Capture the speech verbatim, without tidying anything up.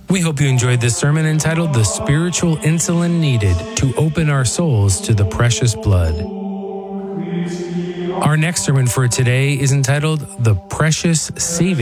We hope you enjoyed this sermon entitled The Spiritual Insulin Needed to Open Our Souls to the Precious Blood. Our next sermon for today is entitled The Precious Saving